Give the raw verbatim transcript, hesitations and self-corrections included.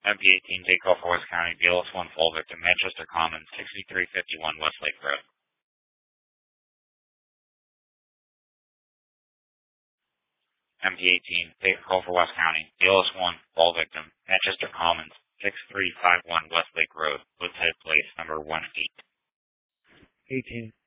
M P eighteen, take call for West County, B L S one, fall victim, Manchester Commons, sixty-three fifty-one Westlake Road. M P eighteen, take call for West County, B L S one, fall victim, Manchester Commons, sixty-three fifty-one Westlake Road, Woodshead Place, number one eight. eighteen.